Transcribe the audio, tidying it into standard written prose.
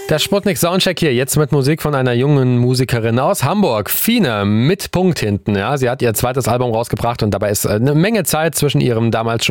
Der Sputnik Soundcheck hier, jetzt mit Musik von einer jungen Musikerin aus Hamburg, Fine, mit Punkt hinten. Ja, sie hat ihr zweites Album rausgebracht und dabei ist eine Menge Zeit zwischen ihrem damals schon